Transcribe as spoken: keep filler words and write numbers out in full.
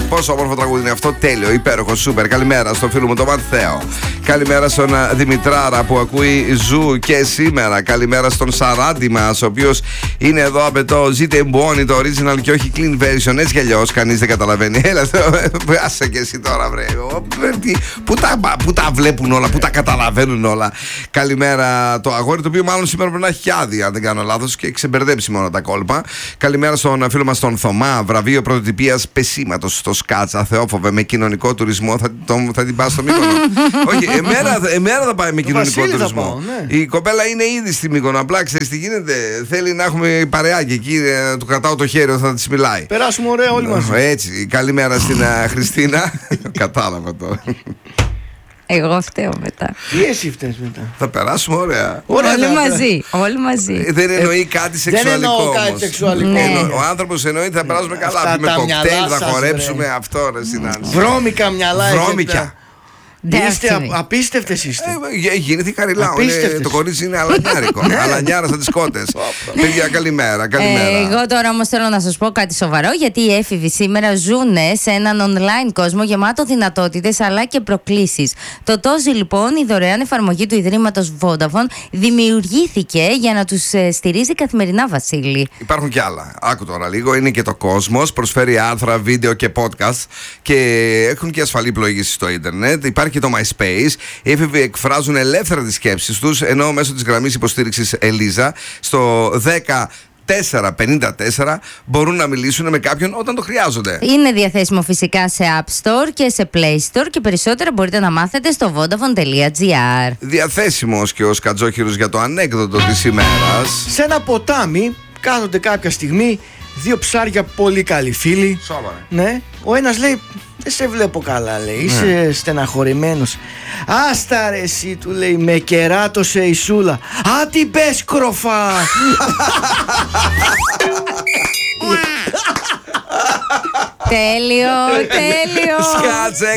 Πόσο όμορφο τραγούδι είναι αυτό, τέλειο, υπέροχο, σούπερ. Καλημέρα στον φίλο μου τον Μαθαίο. Καλημέρα στον Δημητράρα που ακούει Ζου και σήμερα. Καλημέρα στον Σαράντι μας, ο οποίος είναι εδώ απαιτώ. Ζείτε μπόνι το original και όχι clean version. Έτσι κι αλλιώς κανείς δεν καταλαβαίνει. Έλα, άσε και εσύ τώρα, βρε. Πού τα, πού τα βλέπουν όλα, πού τα καταλαβαίνουν όλα. Καλημέρα το αγόρι, το οποίο μάλλον σήμερα πρέπει να έχει άδεια, αν δεν κάνω λάθος, και ξεμπερδέψει μόνο τα κόλπα. Καλημέρα στον φίλο μας τον Θωμά, βραβείο πρωτοτυπίας πεσήματος στο Σκάτσα. Θεόφοβε με κοινωνικό τουρισμό. Θα, το, θα την πάω στο Μύκονο. Όχι, εμένα, εμένα θα πάει με κοινωνικό τουρισμό. Πάω, ναι. Η κοπέλα είναι ήδη στη Μύκονο. Απλά ξέρεις τι γίνεται. Θέλει να έχουμε παρεάκι εκεί. Ε, του κρατάω το χέρι θα τη μιλάει. Περάσουμε ωραία όλοι μαζί. Έτσι. Καλημέρα στην Χριστίνα. Κατάλαβα το. Εγώ φταίω μετά. Τι εσύ φταίς μετά? Θα περάσουμε ωραία. ωραία όλοι μαζί. Όλοι μαζί. Ε, δεν εννοεί κάτι σεξουαλικό. Δεν εννοώ κάτι σεξουαλικό. Ναι. Εννο, ο άνθρωπος εννοεί ότι θα περάσουμε ναι. καλά. Με κοκτέιλ θα χορέψουμε ρε. Αυτό ρε συνάντηση. Βρώμικα μυαλά. Βρώμικα. Είστε απίστευτες είστε. Ε, γίνεται χαριλάω. Το κορίτσι είναι αλανιάρικο. Αλανιάρα σαν τις κότες. Παιδιά, καλημέρα. καλημέρα. Ε, εγώ τώρα όμως θέλω να σας πω κάτι σοβαρό, γιατί οι έφηβοι σήμερα ζουν σε έναν online κόσμο γεμάτο δυνατότητες αλλά και προκλήσεις. Το Τόζι λοιπόν, η δωρεάν εφαρμογή του Ιδρύματος Vodafone, δημιουργήθηκε για να τους στηρίζει καθημερινά, Βασίλη. Υπάρχουν κι άλλα. Άκου τώρα λίγο. Είναι και το Κόσμος. Προσφέρει άρθρα, βίντεο και podcast και έχουν και ασφαλή πλοήγηση στο ίντερνετ. Υπάρχει και το MySpace. Οι έφηβοι εκφράζουν ελεύθερα τις σκέψεις τους, ενώ μέσω της γραμμής υποστήριξης Ελίζα στο δέκα τέσσερα πενήντα τέσσερα μπορούν να μιλήσουν με κάποιον όταν το χρειάζονται. Είναι διαθέσιμο φυσικά σε App Store και σε Play Store και περισσότερα μπορείτε να μάθετε στο vodafone τελεία gr. Διαθέσιμος και ο σκατζόχυρος για το ανέκδοτο της ημέρας. Σε ένα ποτάμι κάθονται κάποια στιγμή δύο ψάρια πολύ καλοί φίλοι. Σοβαρά. Ναι. Ο ένας λέει: δεν σε βλέπω καλά, λέει. Είσαι ναι. στεναχωρημένος. Άστα ρε εσύ, του λέει, με κεράτωσε η Σούλα. Α, την πες κροφά. Τέλειο, τέλειο. Σκάτσε.